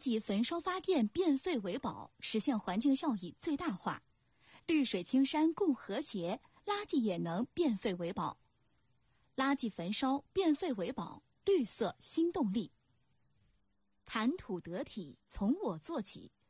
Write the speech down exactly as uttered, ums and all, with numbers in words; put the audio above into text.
圾焚烧发电变废为宝，实现环境效益最大化。绿水青山共和谐，垃圾也能变废为宝。垃圾焚烧变废为宝，绿色新动力。谈吐得体，从我做起。